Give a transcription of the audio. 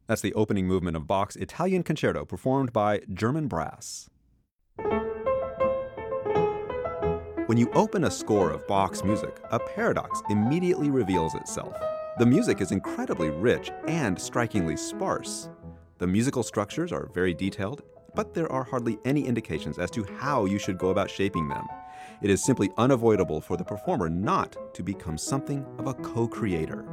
That's the opening movement of Bach's Italian Concerto performed by German brass. When you open a score of Bach's music, a paradox immediately reveals itself. The music is incredibly rich and strikingly sparse. The musical structures are very detailed, but there are hardly any indications as to how you should go about shaping them. It is simply unavoidable for the performer not to become something of a co-creator.